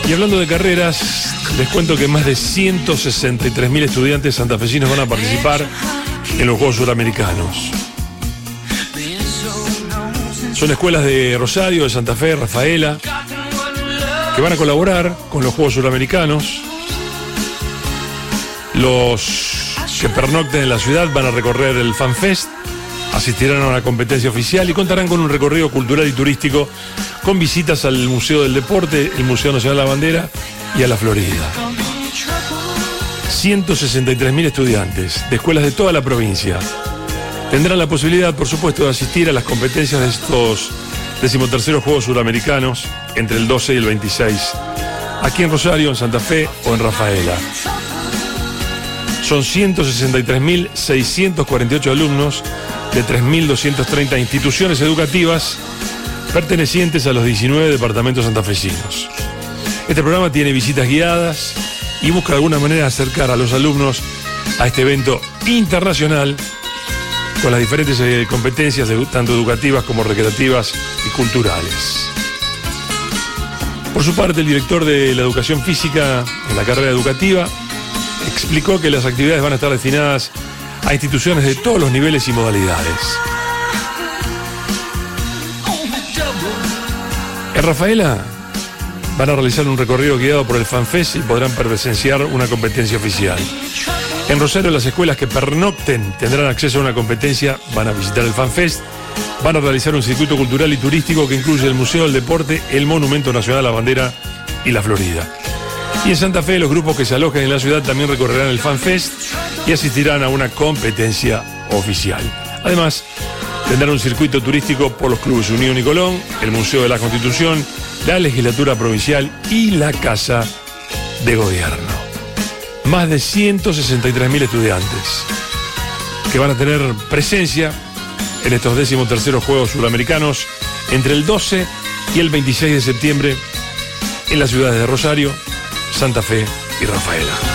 Y hablando de carreras, les cuento que más de 163.000 estudiantes santafesinos van a participar en los Juegos Suramericanos. Son escuelas de Rosario, de Santa Fe, Rafaela, que van a colaborar con los Juegos Suramericanos. Los que pernocten en la ciudad van a recorrer el FanFest, asistirán a una competencia oficial y contarán con un recorrido cultural y turístico con visitas al Museo del Deporte, el Museo Nacional de la Bandera y a la Florida. 163.000 estudiantes de escuelas de toda la provincia tendrán la posibilidad, por supuesto, de asistir a las competencias de estos 13º Juegos Suramericanos entre el 12 y el 26, aquí en Rosario, en Santa Fe o en Rafaela. Son 163.648 alumnos de 3.230 instituciones educativas pertenecientes a los 19 departamentos santafesinos. Este programa tiene visitas guiadas y busca de alguna manera acercar a los alumnos a este evento internacional con las diferentes competencias tanto educativas como recreativas y culturales. Por su parte, el director de la educación física en la carrera educativa explicó que las actividades van a estar destinadas a instituciones de todos los niveles y modalidades. En Rafaela van a realizar un recorrido guiado por el FanFest y podrán presenciar una competencia oficial. En Rosario, las escuelas que pernocten tendrán acceso a una competencia, van a visitar el FanFest, van a realizar un circuito cultural y turístico que incluye el Museo del Deporte, el Monumento Nacional a la Bandera y la Florida. Y en Santa Fe, los grupos que se alojen en la ciudad también recorrerán el FanFest y asistirán a una competencia oficial. Además, tendrán un circuito turístico por los clubes Unión y Colón, el Museo de la Constitución, la Legislatura Provincial y la Casa de Gobierno. Más de 163.000 estudiantes que van a tener presencia en estos 13º Juegos Suramericanos entre el 12 y el 26 de septiembre en las ciudades de Rosario, Santa Fe y Rafaela.